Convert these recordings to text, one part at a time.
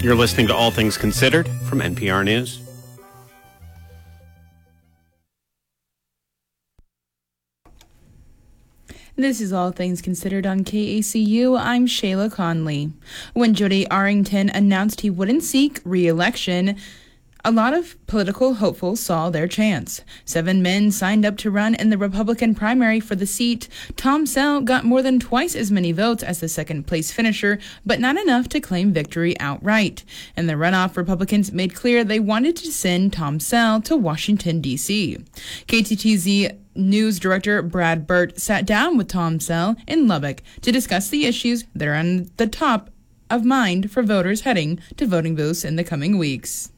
You're listening to All Things Considered from NPR News. This is All Things Considered on KACU. I'm Shayla Conley. When Jody Arrington announced he wouldn't seek re-election, a lot of political hopefuls saw their chance. 7 men signed up to run in the Republican primary for the seat. Tom Sell got more than twice as many votes as the second-place finisher, but not enough to claim victory outright. In the runoff, Republicans made clear they wanted to send Tom Sell to Washington, D.C. KTTZ News Director Brad Burt sat down with Tom Sell in Lubbock to discuss the issues that are on the top of mind for voters heading to voting booths in the coming weeks.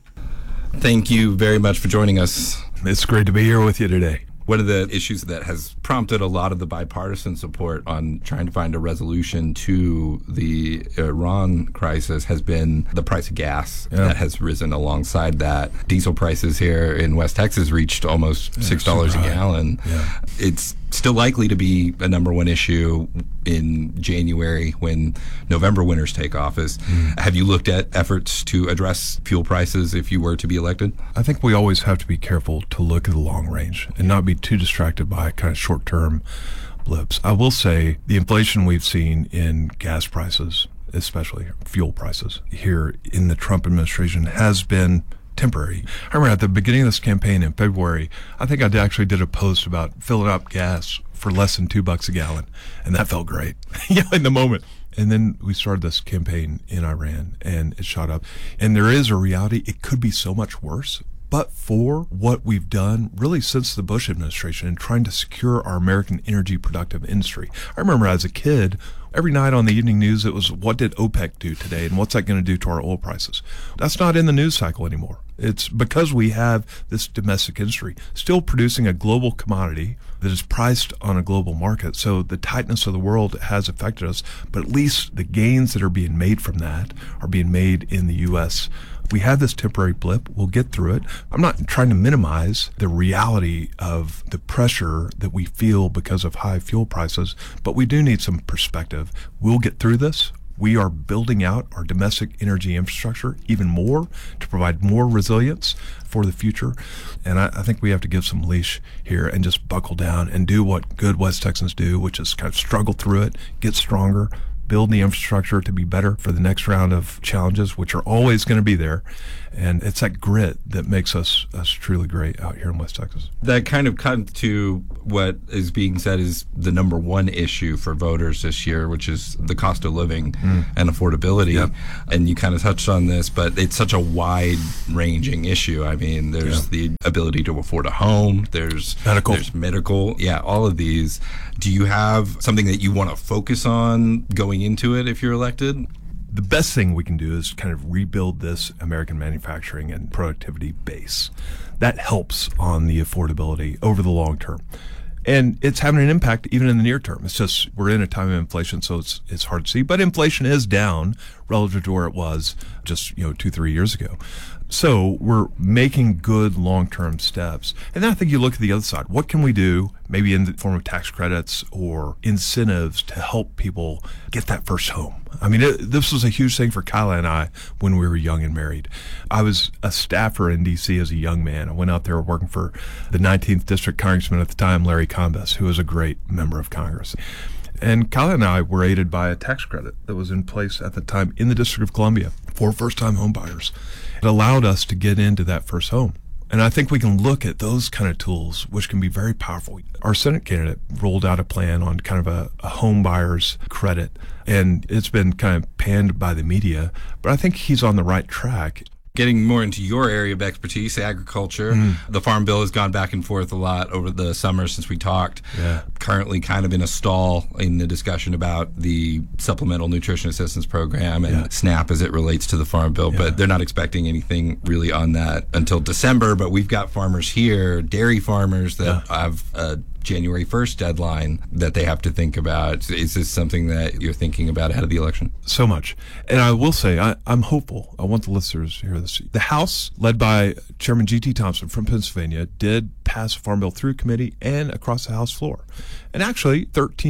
Thank you very much for joining us. It's great to be here with you today. One of the issues that has prompted a lot of the bipartisan support on trying to find a resolution to the Iran crisis has been the price of gas that has risen alongside that. Diesel prices here in West Texas reached almost $6 a gallon. Yeah. It's still likely to be a number one issue in January when November winners take office. Have you looked at efforts to address fuel prices if you were to be elected? I think we always have to be careful to look at the long range and not be too distracted by kind of short-term blips. I will say the inflation we've seen in gas prices, especially fuel prices here in the Trump administration, has been temporary. I remember at the beginning of this campaign in February, I think I actually did a post about filling up gas for less than $2 a gallon, and that felt great. In the moment. And then we started this campaign in Iran, and it shot up. And there is a reality, it could be so much worse. But for what we've done really since the Bush administration in trying to secure our American energy productive industry. I remember as a kid, every night on the evening news, it was, what did OPEC do today and what's that going to do to our oil prices? That's not in the news cycle anymore. It's because we have this domestic industry still producing a global commodity that is priced on a global market. So the tightness of the world has affected us, but at least the gains that are being made from that are being made in the U.S. We have this temporary blip. We'll get through it. I'm not trying to minimize the reality of the pressure that we feel because of high fuel prices, but we do need some perspective. We'll get through this. We are building out our domestic energy infrastructure even more to provide more resilience for the future. And I think we have to give some leash here and just buckle down and do what good West Texans do, which is kind of struggle through it, get stronger, build the infrastructure to be better for the next round of challenges, which are always going to be there. And it's that grit that makes us truly great out here in West Texas. That kind of comes to what is being said is the number one issue for voters this year, which is the cost of living and affordability. Yep. And you kind of touched on this, but it's such a wide-ranging issue. I mean, there's the ability to afford a home, there's medical, all of these. Do you have something that you want to focus on going into it if you're elected? The best thing we can do is kind of rebuild this American manufacturing and productivity base. That helps on the affordability over the long term. And it's having an impact even in the near term. It's just we're in a time of inflation, so it's hard to see. But inflation is down relative to where it was just 2-3 years ago. So we're making good long-term steps. And then I think you look at the other side. What can we do, maybe in the form of tax credits or incentives to help people get that first home? I mean, this was a huge thing for Kyla and I when we were young and married. I was a staffer in D.C. as a young man. I went out there working for the 19th District Congressman at the time, Larry Combes, who was a great member of Congress. And Kyla and I were aided by a tax credit that was in place at the time in the District of Columbia for first-time home buyers. It allowed us to get into that first home. And I think we can look at those kind of tools, which can be very powerful. Our Senate candidate rolled out a plan on kind of a home buyer's credit, and it's been kind of panned by the media, but I think he's on the right track. Getting more into your area of expertise, agriculture. The Farm Bill has gone back and forth a lot over the summer since we talked. Currently kind of in a stall in the discussion about the Supplemental Nutrition Assistance Program and SNAP as it relates to the Farm Bill, but they're not expecting anything really on that until December. But we've got farmers here, dairy farmers that have a January 1st deadline that they have to think about. Is this something that you're thinking about ahead of the election? So much. And I will say, I'm hopeful. I want the listeners to hear this. The House, led by Chairman G.T. Thompson from Pennsylvania, did pass a Farm Bill through committee and across the House floor. And actually, 13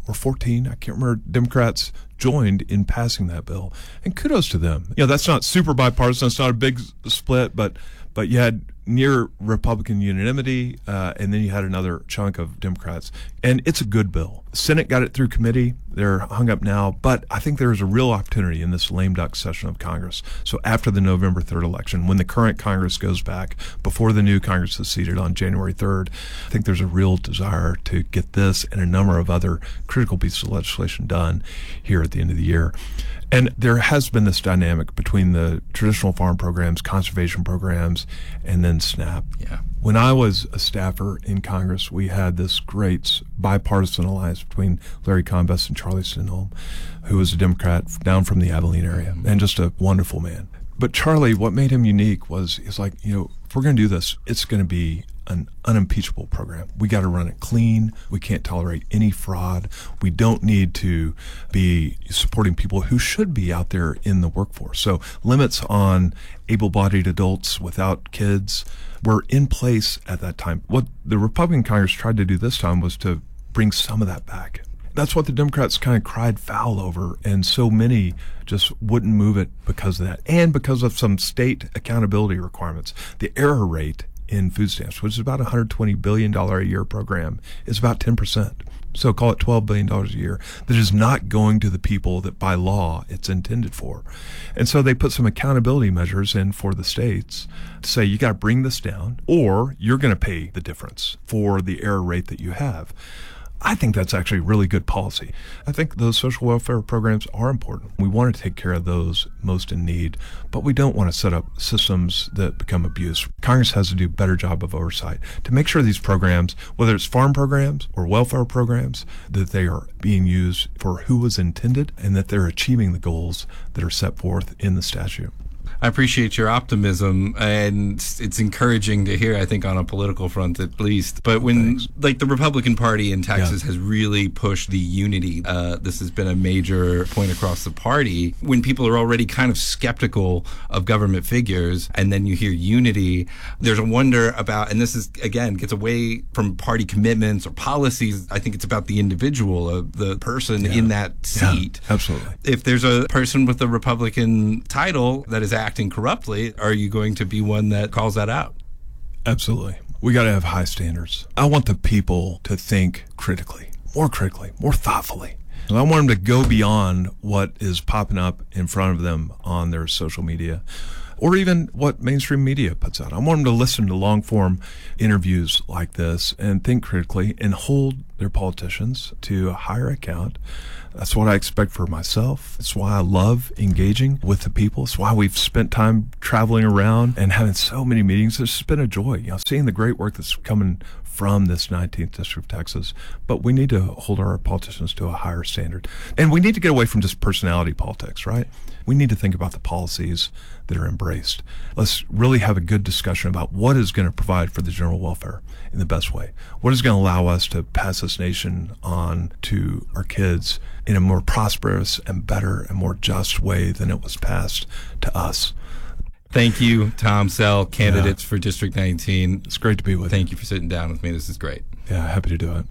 or 14, I can't remember, Democrats joined in passing that bill. And kudos to them. That's not super bipartisan. It's not a big split, but you had near Republican unanimity, and then you had another chunk of Democrats. And it's a good bill. Senate got it through committee. They're hung up now. But I think there's a real opportunity in this lame duck session of Congress. So after the November 3rd election, when the current Congress goes back, before the new Congress is seated on January 3rd, I think there's a real desire to get this and a number of other critical pieces of legislation done here at the end of the year. And there has been this dynamic between the traditional farm programs, conservation programs, and then SNAP. Yeah. When I was a staffer in Congress, we had this great bipartisan alliance between Larry Combest and Charlie Stenholm, who was a Democrat down from the Abilene area, and just a wonderful man. But Charlie, what made him unique was, he's like, if we're going to do this, it's going to be an unimpeachable program. We got to run it clean. We can't tolerate any fraud. We don't need to be supporting people who should be out there in the workforce. So limits on able-bodied adults without kids were in place at that time. What the Republican Congress tried to do this time was to bring some of that back. That's what the Democrats kind of cried foul over, and so many just wouldn't move it because of that, and because of some state accountability requirements. The error rate in food stamps, which is about a $120 billion a year program, is about 10%. So call it $12 billion a year that is not going to the people that by law it's intended for. And so they put some accountability measures in for the states to say you got to bring this down or you're going to pay the difference for the error rate that you have. I think that's actually really good policy. I think those social welfare programs are important. We want to take care of those most in need, but we don't want to set up systems that become abused. Congress has to do a better job of oversight to make sure these programs, whether it's farm programs or welfare programs, that they are being used for who was intended and that they're achieving the goals that are set forth in the statute. I appreciate your optimism, and it's encouraging to hear, I think, on a political front at least. But when, like, the Republican Party in Texas has really pushed the unity, this has been a major point across the party. When people are already kind of skeptical of government figures, and then you hear unity, there's a wonder about, and this is, again, gets away from party commitments or policies. I think it's about the individual, the person in that seat. Yeah, absolutely. If there's a person with a Republican title that is acting corruptly, are you going to be one that calls that out? Absolutely. We got to have high standards. I want the people to think critically, more thoughtfully. And I want them to go beyond what is popping up in front of them on their social media or even what mainstream media puts out. I want them to listen to long-form interviews like this and think critically and hold their politicians to a higher account. That's what I expect for myself. It's why I love engaging with the people. It's why we've spent time traveling around and having so many meetings. It's just been a joy, seeing the great work that's coming from this 19th District of Texas. But we need to hold our politicians to a higher standard. And we need to get away from just personality politics, right? We need to think about the policies that are embraced. Let's really have a good discussion about what is going to provide for the general welfare in the best way. What is going to allow us to pass this nation on to our kids in a more prosperous and better and more just way than it was passed to us. Thank you, Tom Sell, candidates for District 19. It's great to be with you. Thank you for sitting down with me. This is great. Yeah, happy to do it.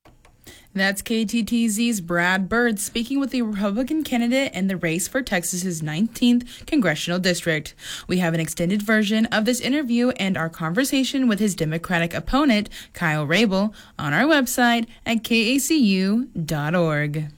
That's KTTZ's Brad Bird speaking with the Republican candidate in the race for Texas's 19th congressional district. We have an extended version of this interview and our conversation with his Democratic opponent, Kyle Rabel, on our website at kacu.org.